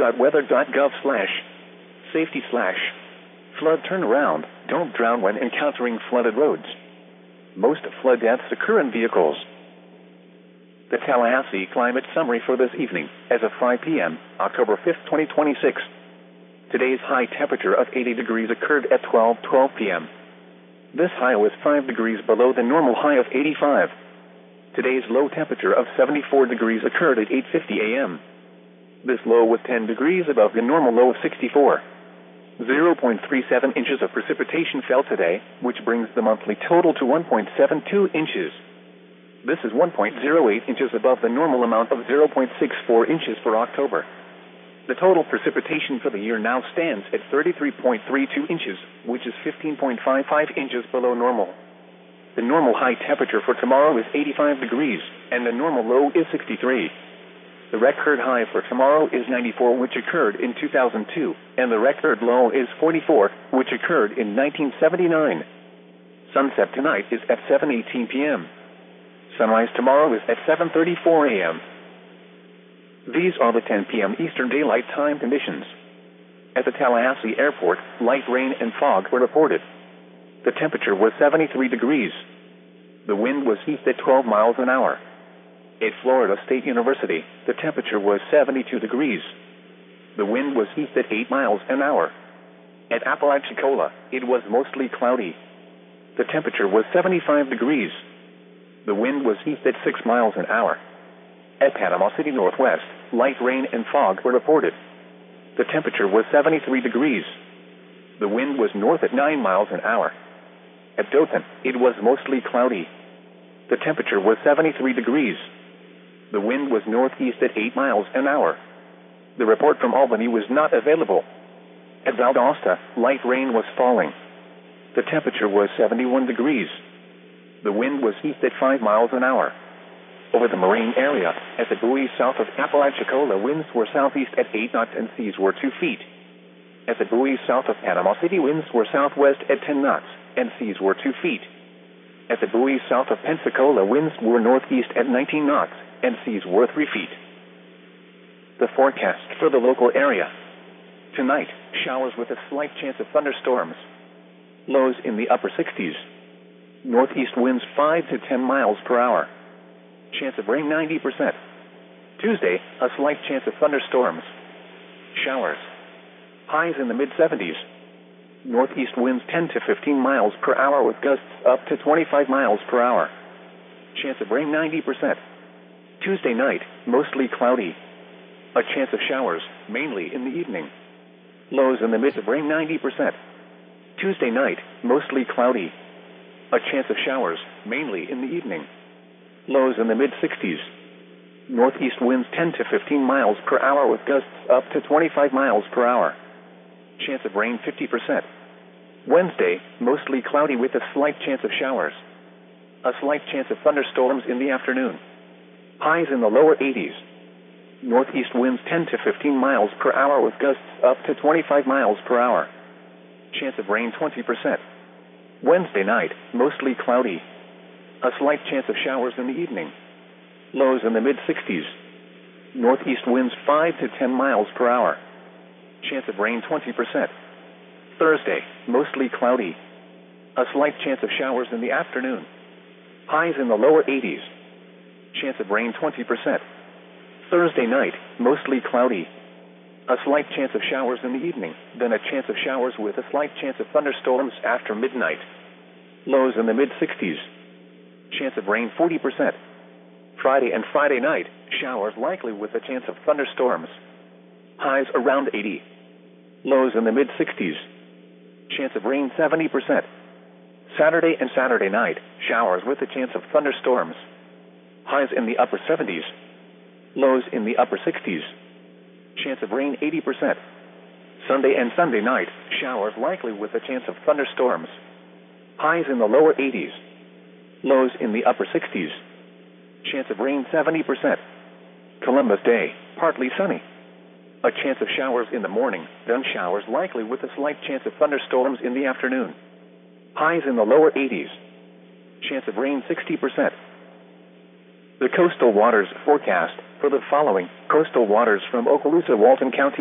Tallahassee.weather.gov/safety/flood turnaround. Don't drown when encountering flooded roads. Most flood deaths occur in vehicles. The Tallahassee climate summary for this evening, as of 5 p.m., October 5, 2026. Today's high temperature of 80 degrees occurred at 12:12 p.m. This high was 5 degrees below the normal high of 85. Today's low temperature of 74 degrees occurred at 8:50 a.m. This low was 10 degrees above the normal low of 64. 0.37 inches of precipitation fell today, which brings the monthly total to 1.72 inches. This is 1.08 inches above the normal amount of 0.64 inches for October. The total precipitation for the year now stands at 33.32 inches, which is 15.55 inches below normal. The normal high temperature for tomorrow is 85 degrees, and the normal low is 63. The record high for tomorrow is 94, which occurred in 2002, and the record low is 44, which occurred in 1979. Sunset tonight is at 7:18 p.m. Sunrise tomorrow is at 7:34 a.m. These are the 10 p.m. Eastern Daylight Time conditions. At the Tallahassee Airport, light rain and fog were reported. The temperature was 73 degrees. The wind was east at 12 miles an hour. At Florida State University, the temperature was 72 degrees. The wind was east at 8 miles an hour. At Apalachicola, it was mostly cloudy. The temperature was 75 degrees. The wind was east at 6 miles an hour. At Panama City Northwest, light rain and fog were reported. The temperature was 73 degrees. The wind was north at 9 miles an hour. At Dothan, it was mostly cloudy. The temperature was 73 degrees. The wind was northeast at 8 miles an hour. The report from Albany was not available. At Valdosta, light rain was falling. The temperature was 71 degrees. The wind was east at 5 miles an hour. Over the Moraine area, at the buoys south of Apalachicola, winds were southeast at 8 knots and seas were 2 feet. At the buoys south of Panama City, winds were southwest at 10 knots and seas were 2 feet. At the buoys south of Pensacola, winds were northeast at 19 knots and seas were 3 feet. The forecast for the local area. Tonight, showers with a slight chance of thunderstorms. Lows in the upper 60s. Northeast winds 5 to 10 miles per hour. Chance of rain 90%. Tuesday, a slight chance of thunderstorms. Showers. Highs in the mid-70s. Northeast winds 10 to 15 miles per hour with gusts up to 25 miles per hour. Chance of rain 90%. Tuesday night, mostly cloudy. A chance of showers, mainly in the evening. Lows in the mid of rain 90%. Tuesday night, mostly cloudy. A chance of showers, mainly in the evening. Lows in the mid-60s. Northeast winds 10 to 15 miles per hour with gusts up to 25 miles per hour. Chance of rain 50%. Wednesday, mostly cloudy with a slight chance of showers. A slight chance of thunderstorms in the afternoon. Highs in the lower 80s. Northeast winds 10 to 15 miles per hour with gusts up to 25 miles per hour. Chance of rain 20%. Wednesday night, mostly cloudy. A slight chance of showers in the evening. Lows in the mid-60s. Northeast winds 5 to 10 miles per hour. Chance of rain 20%. Thursday, mostly cloudy. A slight chance of showers in the afternoon. Highs in the lower 80s. Chance of rain 20%. Thursday night, mostly cloudy. A slight chance of showers in the evening, then a chance of showers with a slight chance of thunderstorms after midnight. Lows in the mid-60s. Chance of rain 40%. Friday and Friday night, showers likely with a chance of thunderstorms. Highs around 80. Lows in the mid-60s. Chance of rain 70%. Saturday and Saturday night, showers with a chance of thunderstorms. Highs in the upper 70s. Lows in the upper 60s. Chance of rain 80%. Sunday and Sunday night, showers likely with a chance of thunderstorms. Highs in the lower 80s. Lows in the upper 60s. Chance of rain 70%. Columbus Day, partly sunny. A chance of showers in the morning, then showers likely with a slight chance of thunderstorms in the afternoon. Highs in the lower 80s. Chance of rain 60%. The coastal waters forecast for the following: coastal waters from Okaloosa, Walton County,